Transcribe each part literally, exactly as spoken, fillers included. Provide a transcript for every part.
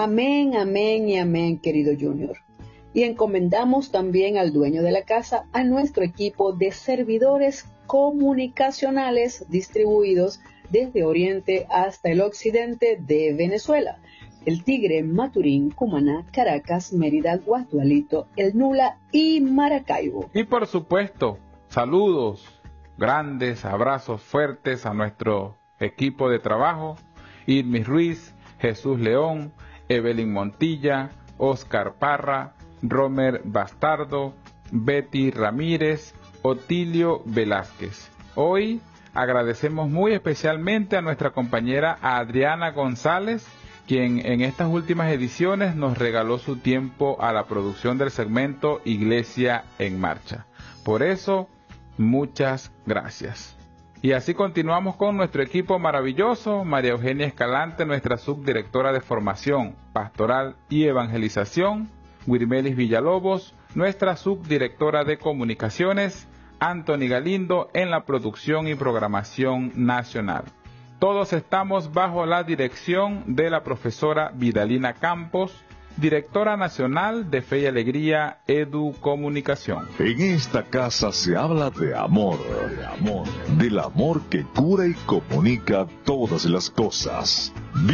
Amén, amén y amén, querido Junior. Y encomendamos también al dueño de la casa, a nuestro equipo de servidores comunicacionales distribuidos desde Oriente hasta el occidente de Venezuela: el Tigre, Maturín, Cumaná, Caracas, Mérida, Guasdualito, El Nula y Maracaibo. Y por supuesto, saludos, grandes abrazos fuertes a nuestro equipo de trabajo: Irmis Ruiz, Jesús León, Evelyn Montilla, Oscar Parra, Romer Bastardo, Betty Ramírez, Otilio Velázquez. Hoy agradecemos muy especialmente a nuestra compañera Adriana González, quien en estas últimas ediciones nos regaló su tiempo a la producción del segmento Iglesia en Marcha. Por eso, muchas gracias. Y así continuamos con nuestro equipo maravilloso: María Eugenia Escalante, nuestra subdirectora de Formación Pastoral y Evangelización; Wirmelis Villalobos, nuestra subdirectora de Comunicaciones; Anthony Galindo en la producción y programación nacional. Todos estamos bajo la dirección de la profesora Vidalina Campos, directora nacional de Fe y Alegría Edu Comunicación. En esta casa se habla de amor, de amor, del amor que cura y comunica todas las cosas.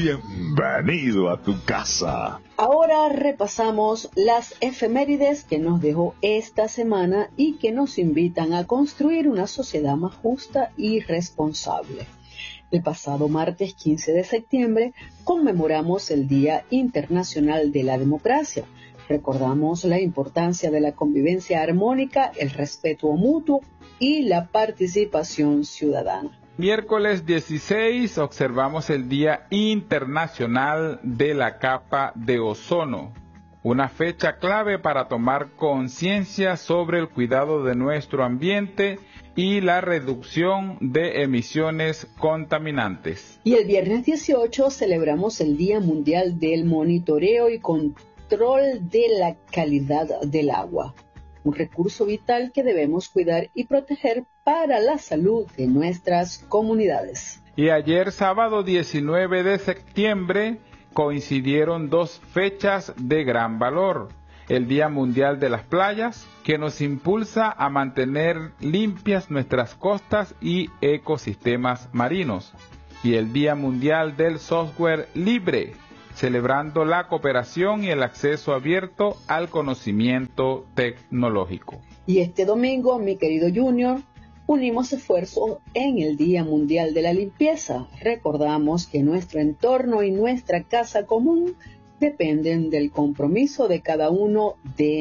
Bienvenido a tu casa. Ahora repasamos las efemérides que nos dejó esta semana y que nos invitan a construir una sociedad más justa y responsable. El pasado martes quince de septiembre conmemoramos el Día Internacional de la Democracia. Recordamos la importancia de la convivencia armónica, el respeto mutuo y la participación ciudadana. Miércoles dieciséis observamos el Día Internacional de la Capa de Ozono, una fecha clave para tomar conciencia sobre el cuidado de nuestro ambiente y la reducción de emisiones contaminantes. Y el viernes dieciocho celebramos el Día Mundial del Monitoreo y Control de la Calidad del Agua, un recurso vital que debemos cuidar y proteger para la salud de nuestras comunidades. Y ayer, sábado diecinueve de septiembre, coincidieron dos fechas de gran valor: el Día Mundial de las Playas, que nos impulsa a mantener limpias nuestras costas y ecosistemas marinos, y el Día Mundial del Software Libre, celebrando la cooperación y el acceso abierto al conocimiento tecnológico. Y este domingo, mi querido Junior, unimos esfuerzos en el Día Mundial de la Limpieza. Recordamos que nuestro entorno y nuestra casa común dependen del compromiso de cada uno de